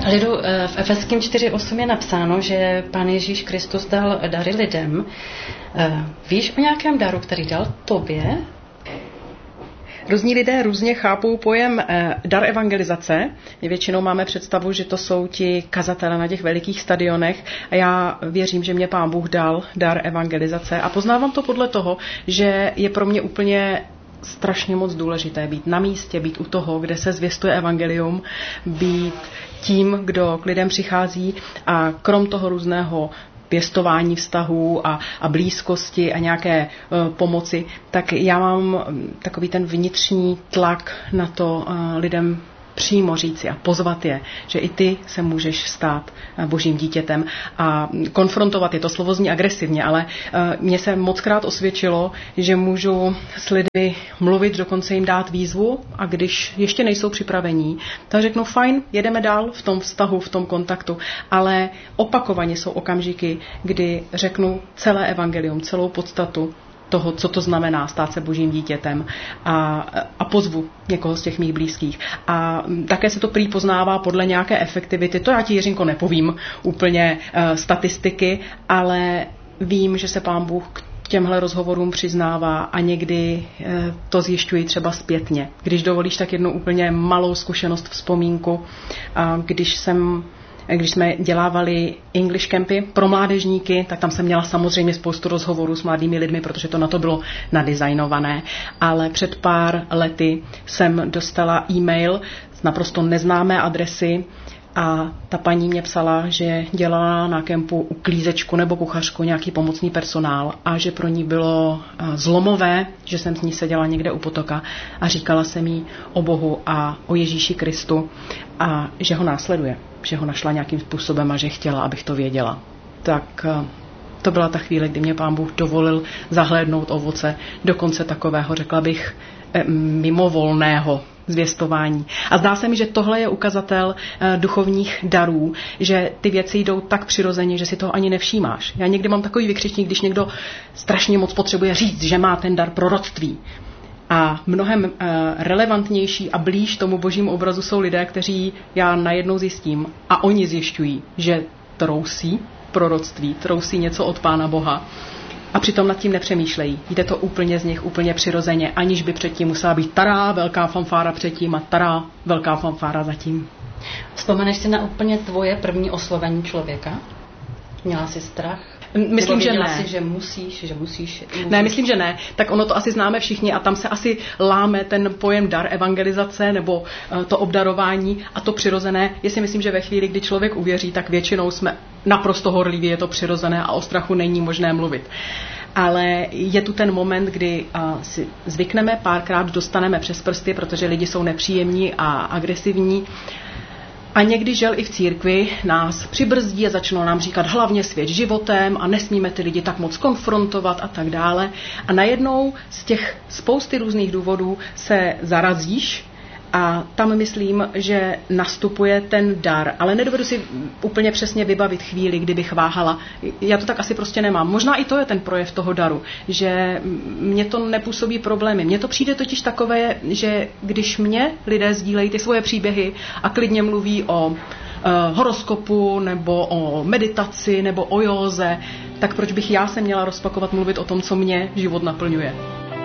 Lidu, v Efeským 4:8 je napsáno, že Pán Ježíš Kristus dal dary lidem. Víš o nějakém daru, který dal tobě? Různí lidé různě chápou pojem dar evangelizace. My většinou máme představu, že to jsou ti kazatelé na těch velikých stadionech a já věřím, že mě Pán Bůh dal dar evangelizace a poznávám to podle toho, že je pro mě úplně strašně moc důležité být na místě, být u toho, kde se zvěstuje evangelium, být tím, kdo k lidem přichází a krom toho různého pěstování vztahů a blízkosti a nějaké pomoci, tak já mám takový ten vnitřní tlak na to lidem přímo říci a pozvat je, že i ty se můžeš stát božím dítětem a konfrontovat, je to slovo zní agresivně, ale mně se mockrát osvědčilo, že můžu s lidmi mluvit, dokonce jim dát výzvu a když ještě nejsou připravení, tak řeknu fajn, jedeme dál v tom vztahu, v tom kontaktu, ale opakovaně jsou okamžiky, kdy řeknu celé evangelium, celou podstatu toho, co to znamená stát se božím dítětem a pozvu někoho z těch mých blízkých. A také se to prý poznává podle nějaké efektivity. To já ti, Jiřinko, nepovím úplně statistiky, ale vím, že se Pán Bůh k těmhle rozhovorům přiznává a někdy to zjišťuji třeba zpětně. Když dovolíš, tak jednu úplně malou zkušenost, vzpomínku. Když jsme dělávali English campy pro mládežníky, tak tam jsem měla samozřejmě spoustu rozhovorů s mladými lidmi, protože to na to bylo nadizajnované. Ale před pár lety jsem dostala e-mail z naprosto neznámé adresy a ta paní mě psala, že dělala na kempu uklízečku nebo kuchařku, nějaký pomocný personál a že pro ní bylo zlomové, že jsem s ní seděla někde u potoka a říkala jsem jí o Bohu a o Ježíši Kristu a že ho následuje, že ho našla nějakým způsobem a že chtěla, abych to věděla. Tak to byla ta chvíle, kdy mě Pán Bůh dovolil zahlédnout ovoce, dokonce takového, řekla bych, mimovolného zvěstování. A zdá se mi, že tohle je ukazatel duchovních darů, že ty věci jdou tak přirozeně, že si toho ani nevšímáš. Já někdy mám takový vykřičník, když někdo strašně moc potřebuje říct, že má ten dar proroctví. A mnohem relevantnější a blíž tomu božímu obrazu jsou lidé, kteří já najednou zjistím a oni zjišťují, že trousí proroctví, trousí něco od Pána Boha a přitom nad tím nepřemýšlejí. Jde to úplně z nich úplně přirozeně, aniž by předtím musela být tará, velká fanfára předtím a tará, velká fanfára zatím. Vzpomeneš si na úplně tvoje první oslovení člověka? Měla jsi strach? Myslím, že ne. Si, že musíš. Ne, myslím, že ne. Tak ono to asi známe všichni a tam se asi láme ten pojem dar evangelizace nebo to obdarování a to přirozené. Já si myslím, že ve chvíli, kdy člověk uvěří, tak většinou jsme naprosto horliví, je to přirozené a o strachu není možné mluvit. Ale je tu ten moment, kdy si zvykneme, párkrát dostaneme přes prsty, protože lidi jsou nepříjemní a agresivní. A někdy, žel, i v církvi nás přibrzdí a začnou nám říkat hlavně svět životem a nesmíme ty lidi tak moc konfrontovat a tak dále. A najednou z těch spousty různých důvodů se zarazíš a tam myslím, že nastupuje ten dar. Ale nedovedu si úplně přesně vybavit chvíli, kdybych váhala. Já to tak asi prostě nemám. Možná i to je ten projev toho daru, že mě to nepůsobí problémy. Mně to přijde totiž takové, že když mě lidé sdílejí ty svoje příběhy a klidně mluví o horoskopu nebo o meditaci nebo o józe, tak proč bych já se měla rozpakovat mluvit o tom, co mě život naplňuje?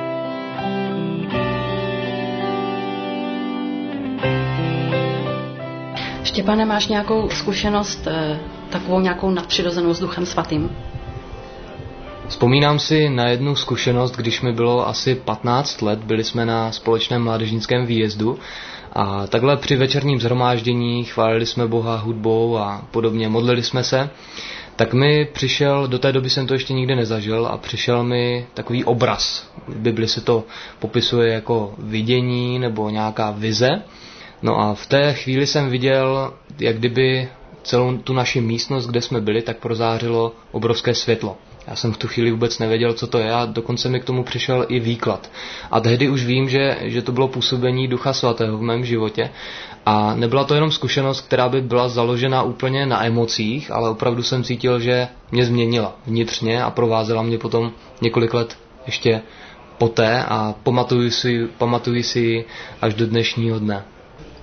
Štěpáne, máš nějakou zkušenost, takovou nějakou nadpřirozenou s Duchem Svatým? Vzpomínám si na jednu zkušenost, když mi bylo asi 15 let, byli jsme na společném mládežnickém výjezdu a takhle při večerním shromáždění chválili jsme Boha hudbou a podobně, modlili jsme se. Tak mi přišel, do té doby jsem to ještě nikdy nezažil a přišel mi takový obraz. V Bibli se to popisuje jako vidění nebo nějaká vize. No a v té chvíli jsem viděl, jak kdyby celou tu naši místnost, kde jsme byli, tak prozářilo obrovské světlo. Já jsem v tu chvíli vůbec nevěděl, co to je a dokonce mi k tomu přišel i výklad. A tehdy už vím, že to bylo působení Ducha Svatého v mém životě. A nebyla to jenom zkušenost, která by byla založena úplně na emocích, ale opravdu jsem cítil, že mě změnila vnitřně a provázela mě potom několik let ještě poté a pamatuju si ji až do dnešního dne.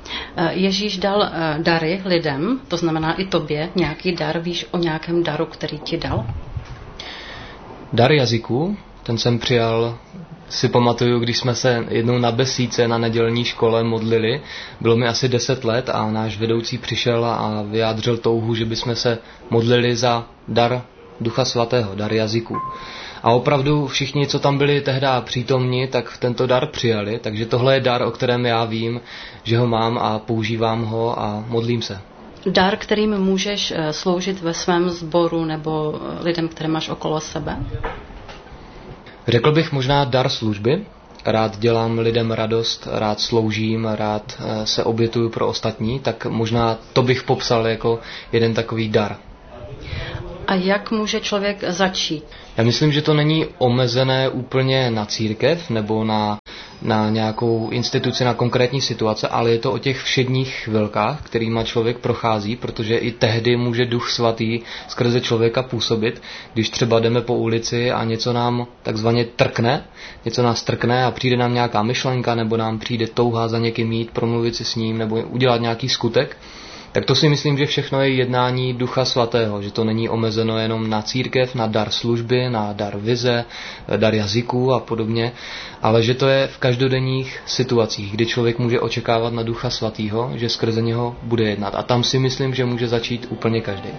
Ježíš dal dary lidem, to znamená i tobě, nějaký dar, víš o nějakém daru, který ti dal? Dar jazyků, ten jsem přijal, si pamatuju, když jsme se jednou na besídce na nedělní škole modlili, bylo mi asi 10 let a náš vedoucí přišel a vyjádřil touhu, že bychom se modlili za dar Ducha Svatého, dar jazyků. A opravdu všichni, co tam byli tehdy přítomni, tak tento dar přijali, takže tohle je dar, o kterém já vím, že ho mám a používám ho a modlím se. Dar, kterým můžeš sloužit ve svém sboru nebo lidem, které máš okolo sebe? Řekl bych možná dar služby. Rád dělám lidem radost, rád sloužím, rád se obětuju pro ostatní, tak možná to bych popsal jako jeden takový dar. A jak může člověk začít? Já myslím, že to není omezené úplně na církev nebo na nějakou instituci, na konkrétní situace, ale je to o těch všedních chvilkách, kterýma člověk prochází, protože i tehdy může Duch Svatý skrze člověka působit, když třeba jdeme po ulici a něco nám takzvaně trkne, něco nás trkne a přijde nám nějaká myšlenka nebo nám přijde touha za někým jít, promluvit si s ním nebo udělat nějaký skutek. Tak to si myslím, že všechno je jednání Ducha Svatého, že to není omezeno jenom na církev, na dar služby, na dar vize, dar jazyků a podobně, ale že to je v každodenních situacích, kdy člověk může očekávat na Ducha Svatého, že skrze něho bude jednat. A tam si myslím, že může začít úplně každý.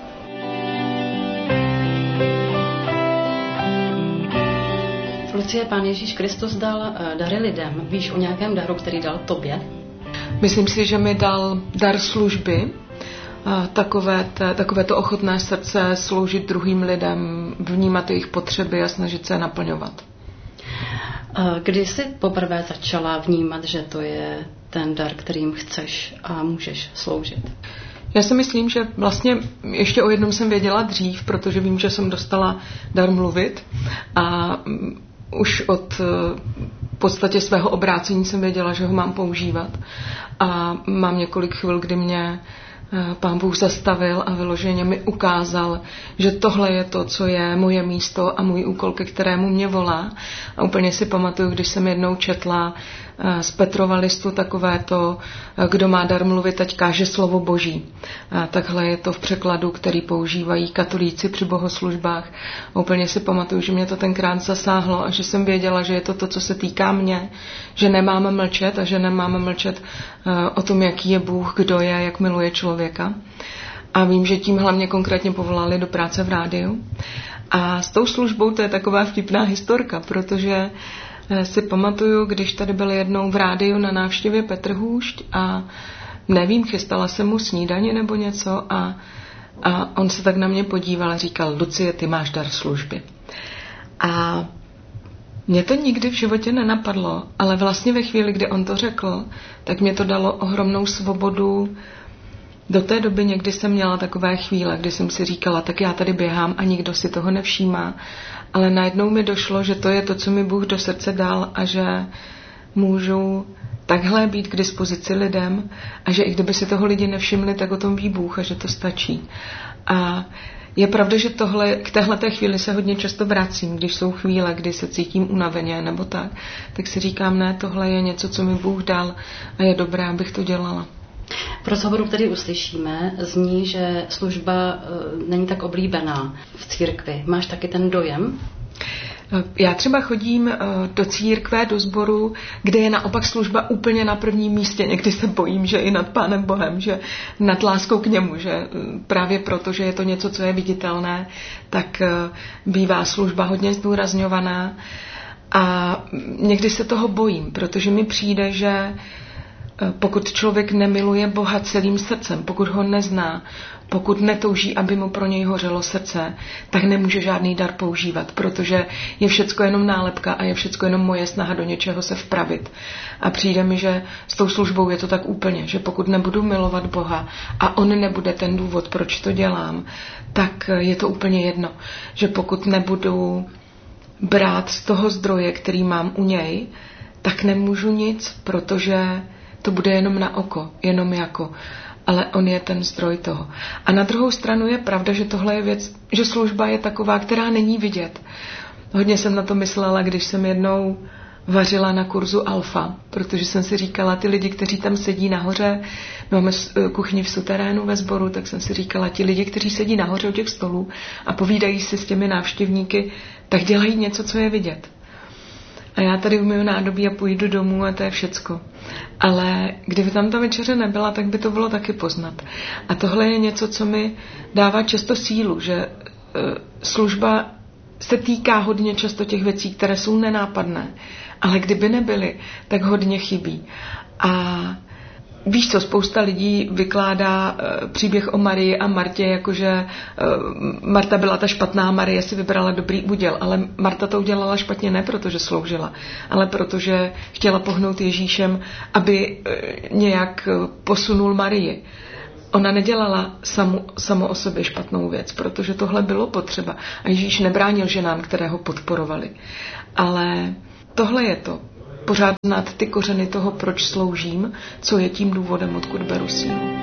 Lucie, Pán Ježíš Kristus dal dary lidem. Víš o nějakém daru, který dal tobě? Myslím si, že mi dal dar služby, takové to ochotné srdce sloužit druhým lidem, vnímat jejich potřeby a snažit se je naplňovat. Kdy jsi poprvé začala vnímat, že to je ten dar, kterým chceš a můžeš sloužit? Já si myslím, že vlastně ještě o jednom jsem věděla dřív, protože vím, že jsem dostala dar mluvit a už od v podstatě svého obrácení jsem věděla, že ho mám používat. A mám několik chvil, kdy mě Pán Bůh zastavil a vyloženě mi ukázal, že tohle je to, co je moje místo a můj úkol, ke kterému mě volá. A úplně si pamatuju, když jsem jednou četla z Petrova listu takové to, kdo má dar mluvit, ať káže slovo Boží. A takhle je to v překladu, který používají katolíci při bohoslužbách. A úplně si pamatuju, že mě to tenkrát zasáhlo a že jsem věděla, že je to to, co se týká mě, že nemáme mlčet a že nemáme mlčet o tom, jaký je Bůh, kdo je, jak miluje člověka. A vím, že tím hlavně konkrétně povolali do práce v rádiu. A s tou službou to je taková vtipná historka, protože si pamatuju, když tady byl jednou v rádiu na návštěvě Petr Hůšť a nevím, chystala se mu snídaně nebo něco a on se tak na mě podíval a říkal: Lucie, ty máš dar služby. A mě to nikdy v životě nenapadlo, ale vlastně ve chvíli, kdy on to řekl, tak mě to dalo ohromnou svobodu. Do té doby někdy jsem měla takové chvíle, kdy jsem si říkala, tak já tady běhám a nikdo si toho nevšímá. Ale najednou mi došlo, že to je to, co mi Bůh do srdce dal a že můžu takhle být k dispozici lidem a že i kdyby si toho lidi nevšimli, tak o tom ví Bůh a že to stačí. A je pravda, že k téhleté chvíli se hodně často vracím, když jsou chvíle, kdy se cítím unaveně nebo tak si říkám, ne, tohle je něco, co mi Bůh dal a je dobré, abych to dělala. V rozhovoru, který uslyšíme, zní, že služba není tak oblíbená v církvi. Máš taky ten dojem? Já třeba chodím do církve, do sboru, kde je naopak služba úplně na prvním místě. Někdy se bojím, že i nad Pánem Bohem, že nad láskou k němu, že právě proto, že je to něco, co je viditelné, tak bývá služba hodně zdůrazňovaná. A někdy se toho bojím, protože mi přijde, že pokud člověk nemiluje Boha celým srdcem, pokud ho nezná, pokud netouží, aby mu pro něj hořelo srdce, tak nemůže žádný dar používat, protože je všecko jenom nálepka a je všecko jenom moje snaha do něčeho se vpravit. A přijde mi, že s tou službou je to tak úplně, že pokud nebudu milovat Boha a on nebude ten důvod, proč to dělám, tak je to úplně jedno. Že pokud nebudu brát z toho zdroje, který mám u něj, tak nemůžu nic, protože to bude jenom na oko, jenom jako. Ale on je ten zdroj toho. A na druhou stranu je pravda, že tohle je věc, že služba je taková, která není vidět. Hodně jsem na to myslela, když jsem jednou vařila na kurzu Alfa, protože jsem si říkala, ty lidi, kteří tam sedí nahoře, máme kuchyni v suterénu ve sboru, tak jsem si říkala, ti lidi, kteří sedí nahoře u těch stolů a povídají si s těmi návštěvníky, tak dělají něco, co je vidět. A já tady umyju nádobí a půjdu domů a to je všecko. Ale kdyby tam ta večeře nebyla, tak by to bylo taky poznat. A tohle je něco, co mi dává často sílu, že služba se týká hodně často těch věcí, které jsou nenápadné, ale kdyby nebyly, tak hodně chybí. A víš co, spousta lidí vykládá příběh o Marii a Martě, jakože Marta byla ta špatná, Marie si vybrala dobrý úděl, ale Marta to udělala špatně ne protože sloužila, ale protože chtěla pohnout Ježíšem, aby nějak posunul Marii. Ona nedělala samo o sobě špatnou věc, protože tohle bylo potřeba. A Ježíš nebránil ženám, které ho podporovali. Ale tohle je to. Pořád znát ty kořeny toho, proč sloužím, co je tím důvodem, odkud beru sílu.